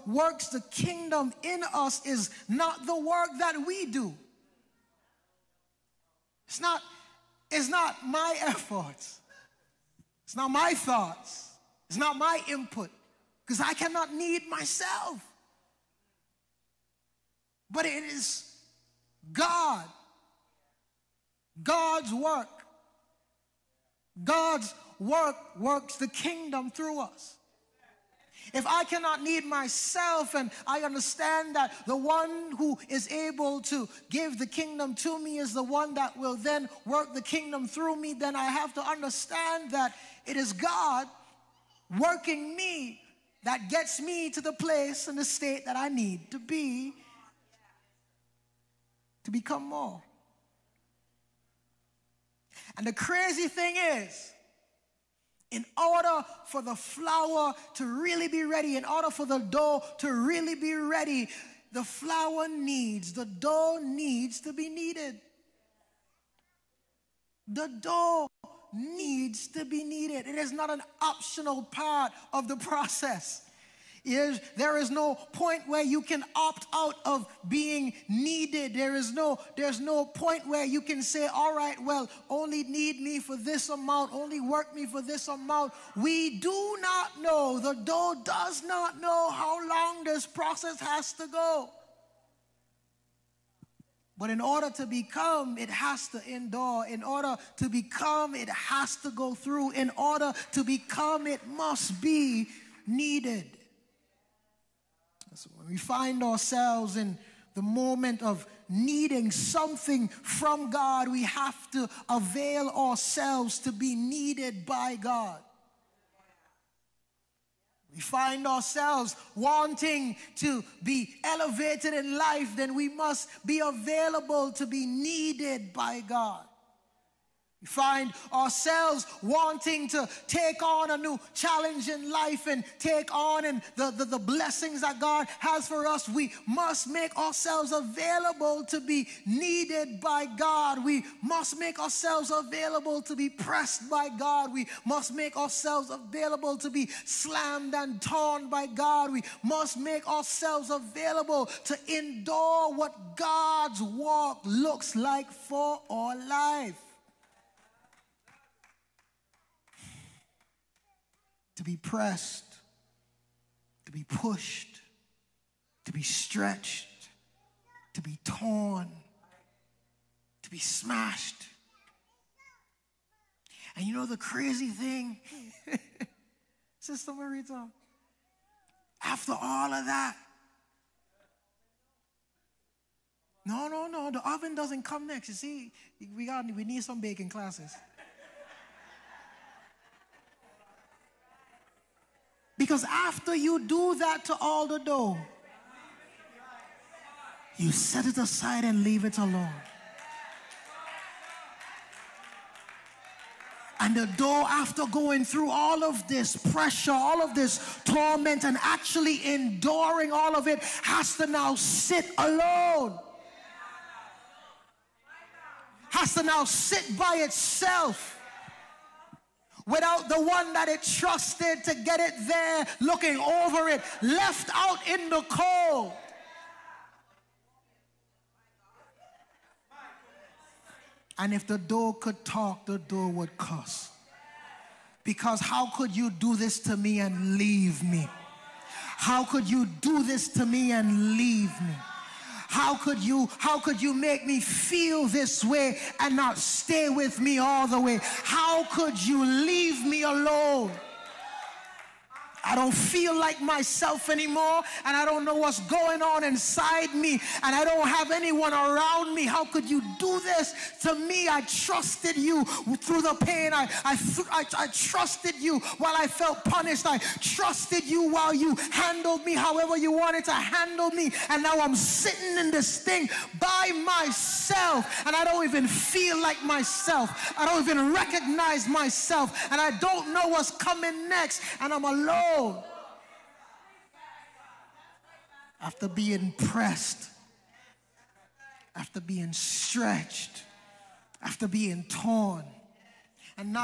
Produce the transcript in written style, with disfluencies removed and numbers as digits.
what works the kingdom in us is not the work that we do. It's not my efforts. It's not my thoughts. It's not my input, because I cannot lead myself. But it is God. God's work. God's work works the kingdom through us. If I cannot lead myself, and I understand that the one who is able to give the kingdom to me is the one that will then work the kingdom through me, then I have to understand that it is God working me that gets me to the place and the state that I need to be to become more. And the crazy thing is, in order for the flour to really be ready, in order for the dough to really be ready, the dough needs to be kneaded. The dough needs to be kneaded. It is not an optional part of the process. There is no point where you can opt out of being kneaded. There's no point where you can say, all right, well, only knead me for this amount, only work me for this amount. We do not know, the dough does not know how long this process has to go. But in order to become, it has to endure. In order to become, it has to go through. In order to become, it must be kneaded. So when we find ourselves in the moment of needing something from God, we have to avail ourselves to be needed by God. We find ourselves wanting to be elevated in life, then we must be available to be needed by God. We find ourselves wanting to take on a new challenge in life and take on the blessings that God has for us. We must make ourselves available to be needed by God. We must make ourselves available to be pressed by God. We must make ourselves available to be slammed and torn by God. We must make ourselves available to endure what God's walk looks like for our life. To be pressed, to be pushed, to be stretched, to be torn, to be smashed. And you know the crazy thing, Sister Marita, after all of that, no, the oven doesn't come next. You see, we need some baking classes. Because after you do that to all the dough, you set it aside and leave it alone. And the dough, after going through all of this pressure, all of this torment, and actually enduring all of it, has to now sit alone. Has to now sit by itself. Without the one that it trusted to get it there, looking over it, left out in the cold. And if the dough could talk, the dough would cuss. Because how could you do this to me and leave me? How could you do this to me and leave me? How could you make me feel this way and not stay with me all the way? How could you leave me alone? I don't feel like myself anymore, and I don't know what's going on inside me, and I don't have anyone around me. How could you do this to me? I trusted you through the pain. I trusted you while I felt punished. I trusted you while you handled me however you wanted to handle me, and now I'm sitting in this thing by myself, and I don't even feel like myself. I don't even recognize myself, and I don't know what's coming next, and I'm alone. After being pressed, after being stretched, after being torn, and now